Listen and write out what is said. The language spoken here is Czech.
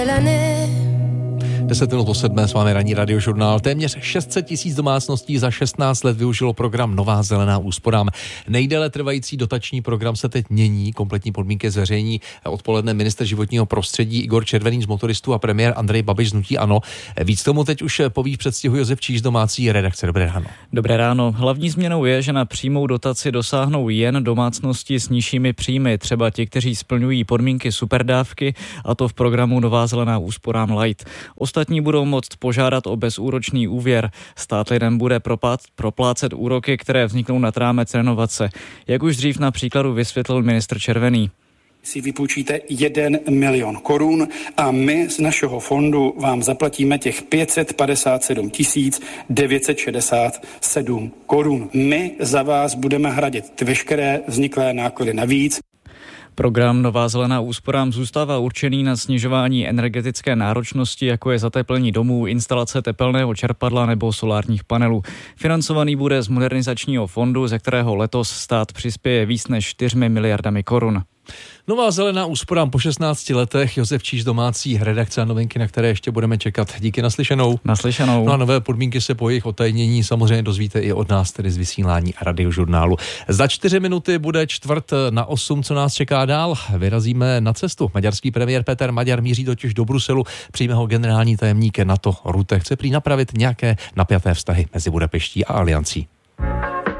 10 minut po 7 s vámi ranní radiožurnál. Téměř 600 000 domácností za 16 let využilo program Nová zelená úsporám. Nejdéle trvající dotační program se teď mění. Kompletní podmínky zveřejní odpoledne ministr životního prostředí Igor Červený z Motoristů a premiér Andrej Babiš z hnutí ANO. Víc tomu teď už poví v předstihu Josef Číž, domácí redakce. Dobré ráno. Dobré ráno. Hlavní změnou je, že na přímou dotaci dosáhnou jen domácnosti s nižšími příjmy, třeba ti, kteří splňují podmínky superdávky, a to v programu Nová zelená úsporám Light. Ostatní budou moct požádat o bezúročný úvěr. Stát lidem bude proplácet úroky, které vzniknou nad rámec renovace. Jak už dřív na příkladu vysvětlil ministr Červený. Si vypůjčíte 1 milion korun a my z našeho fondu vám zaplatíme těch 557 967 korun. My za vás budeme hradit veškeré vzniklé náklady navíc. Program Nová zelená úsporám zůstává určený na snižování energetické náročnosti, jako je zateplení domů, instalace tepelného čerpadla nebo solárních panelů. Financovaný bude z modernizačního fondu, ze kterého letos stát přispěje víc než 4 miliardami korun. Nová zelená úsporám po 16 letech. Josef Číž, domácí redakce a novinky, na které ještě budeme čekat. Díky, naslyšenou. Naslyšenou. No a nové podmínky se po jejich otajnění samozřejmě dozvíte i od nás, tedy z vysílání radiožurnálu. Za 4 minuty bude 7:45, co nás čeká dál. Vyrazíme na cestu. Maďarský premiér Peter Maďar míří totiž do Bruselu. Přijme ho generální tajemník NATO Rutte. Chce prý napravit nějaké napjaté vztahy mezi Budapeští a Aliancí.